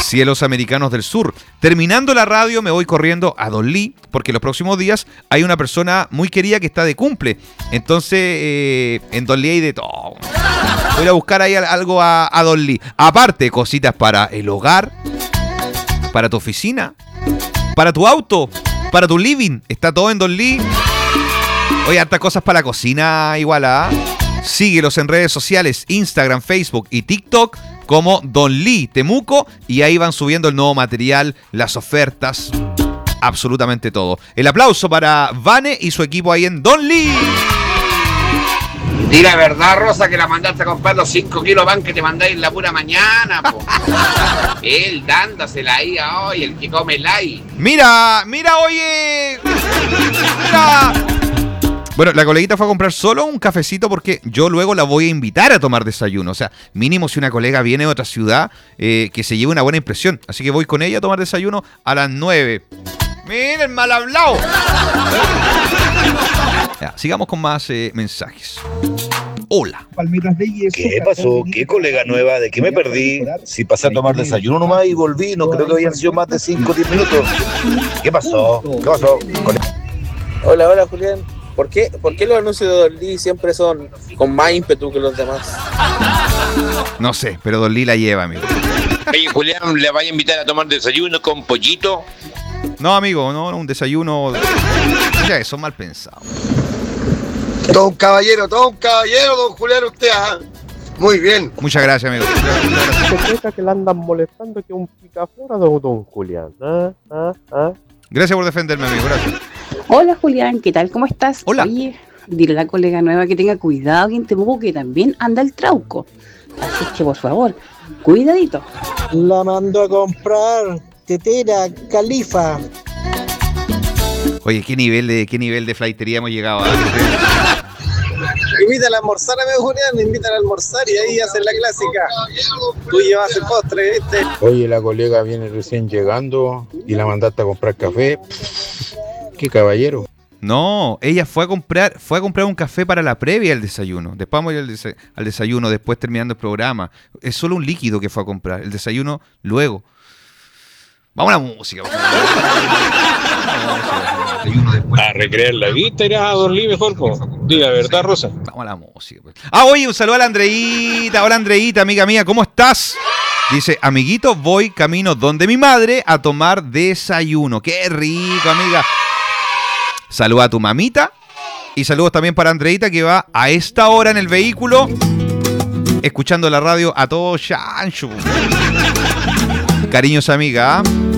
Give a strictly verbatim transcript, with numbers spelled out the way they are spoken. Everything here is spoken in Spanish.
Cielos Americanos del Sur. Terminando la radio me voy corriendo a Don Lee, porque los próximos días hay una persona muy querida que está de cumple. Entonces, eh, en Don Lee hay de todo. Voy a buscar ahí algo a, a Don Lee. Aparte, cositas para el hogar, para tu oficina, para tu auto, para tu living. Está todo en Don Lee. Oye, hartas cosas para la cocina igual, ¿ah? Síguelos en redes sociales, Instagram, Facebook y TikTok como Don Lee Temuco, y ahí van subiendo el nuevo material, las ofertas, absolutamente todo. El aplauso para Vane y su equipo ahí en Don Lee. Di la verdad, Rosa, que la mandaste a comprar los cinco kilos pan que te mandáis en la pura mañana, po. Él dándosela ahí a hoy, el que come el ahí. Mira, mira, oye. Mira. Bueno, la coleguita fue a comprar solo un cafecito porque yo luego la voy a invitar a tomar desayuno. O sea, mínimo si una colega viene de otra ciudad, eh, que se lleve una buena impresión. Así que voy con ella a tomar desayuno a las nueve. ¡Miren, mal hablado! Ya, sigamos con más eh, mensajes. Hola. ¿Qué pasó? ¿Qué colega nueva? ¿De qué me perdí? Si pasé a tomar desayuno nomás y volví, no creo que hayan sido más de cinco o diez minutos. ¿Qué pasó? ¿Qué pasó? Hola, hola, Julián. ¿Por qué, ¿Por qué los anuncios de Don Lee siempre son con más ímpetu que los demás? No sé, pero Don Lee la lleva, amigo. Oye, Julián, ¿le vaya a invitar a tomar desayuno con pollito? No, amigo, no, un desayuno. Ya, eso mal pensado. Todo un caballero, todo un caballero, don Julián, usted. ¿Ah? Muy bien. Muchas gracias, amigo. Se que le andan molestando que un picaflor a don, don Julián. ¿Ah? ¿Ah? ¿Ah? Gracias por defenderme, amigo. Gracias. Hola, Julián, ¿qué tal? ¿Cómo estás? Hola. Oye, dile a la colega nueva que tenga cuidado que en Temuco que también anda el trauco. Así que, por favor, cuidadito. La mandó a comprar tetera Califa. Oye, ¿qué nivel de qué nivel de flaitería hemos llegado a? Invítala a almorzar, amigo Julián, invítala a almorzar y ahí hacen la clásica. Tú llevas el postre, ¿viste? Oye, la colega viene recién llegando y la mandaste a comprar café. ¡Qué caballero! No, ella fue a comprar fue a comprar un café para la previa al desayuno. Después vamos a ir al, desa- al desayuno, después terminando el programa. Es solo un líquido que fue a comprar. El desayuno luego. Vamos a la música. Vamos a recrear la vista, irás a Don Lee mejor, po. Diga, ¿verdad, Rosa? Vamos a la música. Pues. Ah, oye, un saludo a la Andreita. Hola, Andreita, amiga mía, ¿cómo estás? Dice, amiguito, voy camino donde mi madre a tomar desayuno. ¡Qué rico, amiga! Saluda a tu mamita. Y saludos también para Andreita, que va a esta hora en el vehículo, escuchando la radio a todo chancho. Cariños, amiga.